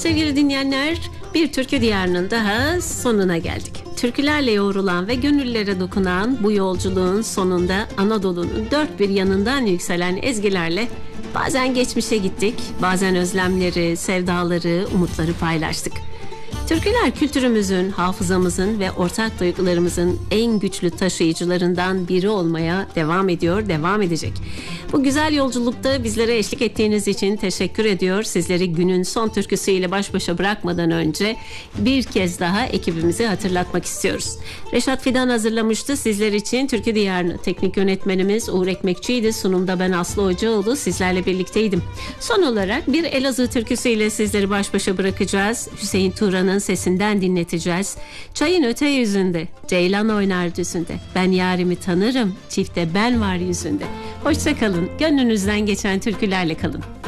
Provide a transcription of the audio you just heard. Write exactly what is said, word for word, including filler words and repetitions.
Sevgili dinleyenler, bir türkü diyarının daha sonuna geldik. Türkülerle yoğrulan ve gönüllere dokunan bu yolculuğun sonunda Anadolu'nun dört bir yanından yükselen ezgilerle bazen geçmişe gittik, bazen özlemleri, sevdaları, umutları paylaştık. Türküler kültürümüzün, hafızamızın ve ortak duygularımızın en güçlü taşıyıcılarından biri olmaya devam ediyor, devam edecek. Bu güzel yolculukta bizlere eşlik ettiğiniz için teşekkür ediyor. Sizleri günün son türküsüyle baş başa bırakmadan önce bir kez daha ekibimizi hatırlatmak istiyoruz. Reşat Fidan hazırlamıştı sizler için Türkü Diyarı'nı. Teknik yönetmenimiz Uğur Ekmekçi'ydi. Sunumda ben Aslı Hocaoğlu sizlerle birlikteydim. Son olarak bir Elazığ türküsüyle sizleri baş başa bırakacağız. Hüseyin Turan'ın sesinden dinleteceğiz. Çayın öte yüzünde, ceylan oynar düzünde. Ben yarimi tanırım, çifte ben var yüzünde. Hoşça kalın, gönlünüzden geçen türkülerle kalın.